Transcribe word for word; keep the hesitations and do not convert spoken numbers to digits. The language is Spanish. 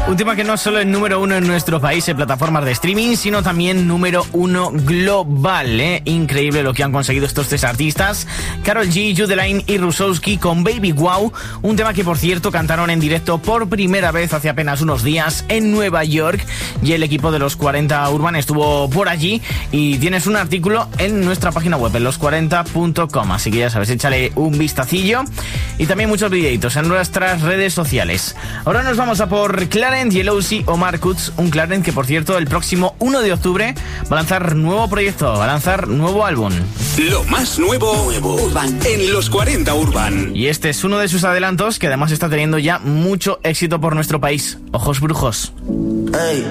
Un tema que no solo es número uno en nuestro país en plataformas de streaming, sino también número uno global, ¿eh? Increíble lo que han conseguido estos tres artistas, Karol G, Judeline y Rusowski con Baby Wow, un tema que por cierto cantaron en directo por primera vez hace apenas unos días en Nueva York, y el equipo de Los cuarenta Urban estuvo por allí y tienes un artículo en nuestra página web en los cuarenta punto com, así que ya sabes, échale un vistacillo, y también muchos videitos en nuestras redes sociales. Ahora nos vamos a por Clarence y el O C Omar Coutts, un Clarence que por cierto el próximo uno de octubre va a lanzar nuevo proyecto, va a lanzar nuevo álbum. Lo más nuevo, nuevo Urban en Los cuarenta Urban. Y este es uno de sus adelantos que además está teniendo ya mucho éxito por nuestro país. Ojos brujos. Hey.